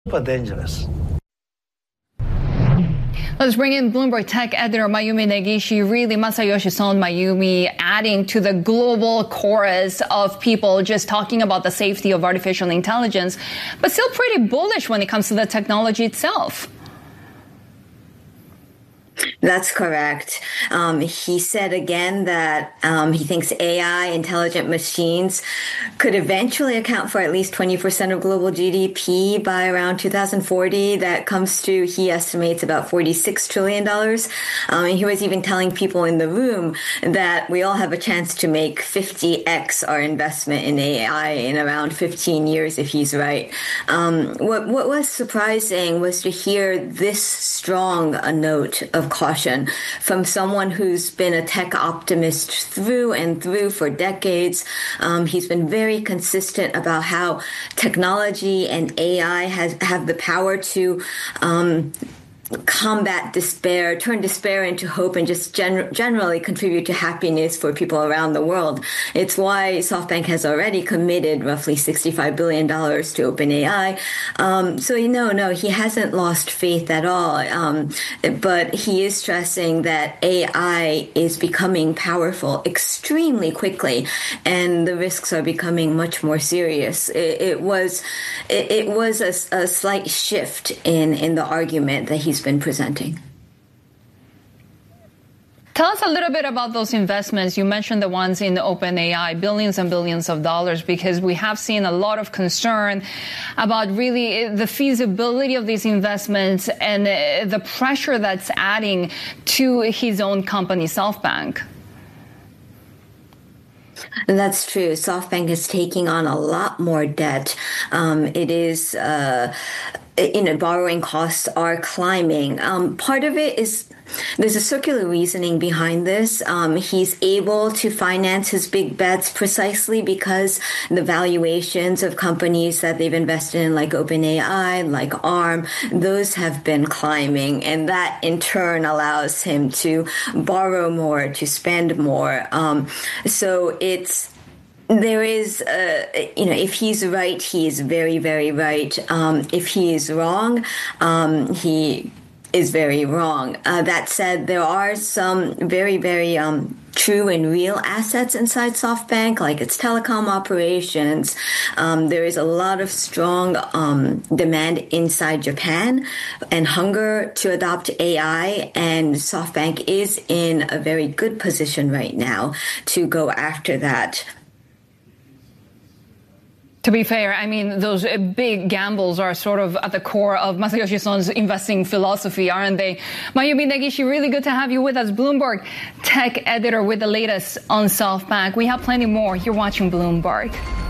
super dangerous. Let's bring in Bloomberg Tech editor Mayumi Negishi. Really, Masayoshi Son, Mayumi, adding to the global chorus of people just talking about the safety of artificial intelligence, but still pretty bullish when it comes to the technology itself. That's correct. He said again that he thinks AI, intelligent machines, could eventually account for at least 20% of global GDP by around 2040. That comes to, he estimates, about $46 trillion. And he was even telling people in the room that we all have a chance to make 50x our investment in AI in around 15 years if he's right. What was surprising was to hear this strong a note of caution from someone who's been a tech optimist through and through for decades. He's been very consistent about how technology and AI have the power to combat despair, turn despair into hope, and just generally contribute to happiness for people around the world. It's why SoftBank has already committed roughly $65 billion to OpenAI. So, no, he hasn't lost faith at all. But he is stressing that AI is becoming powerful extremely quickly, and the risks are becoming much more serious. It was a slight shift in the argument that he's been presenting. Tell us a little bit about those investments. You mentioned the ones in OpenAI, billions and billions of dollars, because we have seen a lot of concern about really the feasibility of these investments and the pressure that's adding to his own company, SoftBank. That's true. SoftBank is taking on a lot more debt. It is, borrowing costs are climbing. Part of it is there's a circular reasoning behind this. He's able to finance his big bets precisely because the valuations of companies that they've invested in, like OpenAI, like ARM, those have been climbing. And that in turn allows him to borrow more, to spend more. So there is, if he's right, he is very, very right. If he is wrong, he is very wrong. That said, there are some very, very true and real assets inside SoftBank, like its telecom operations. There is a lot of strong demand inside Japan and hunger to adopt AI, and SoftBank is in a very good position right now to go after that. To be fair, I mean, those big gambles are sort of at the core of Masayoshi Son's investing philosophy, aren't they? Mayumi Negishi, really good to have you with us. Bloomberg Tech editor with the latest on SoftBank. We have plenty more. You're watching Bloomberg.